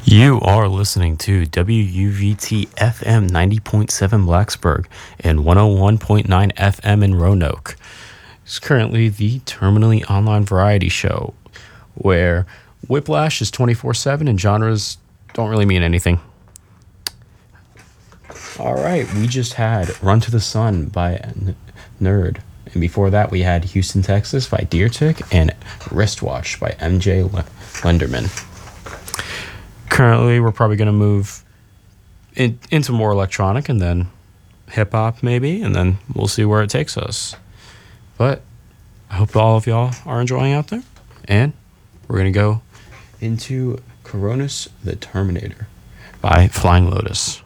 You are listening to WUVT FM 90.7 Blacksburg and 101.9 FM in Roanoke. It's currently the terminally online variety show where whiplash is 24/7 and genres don't really mean anything. All right, we just had Run to the Sun by Nerd. And before that, we had Houston, Texas by Deertick and Wristwatch by MJ Lenderman. Currently, we're probably going to move into more electronic and then hip-hop maybe, and then we'll see where it takes us. But I hope all of y'all are enjoying out there. And we're going to go into Coronis the Terminator by Flying Lotus.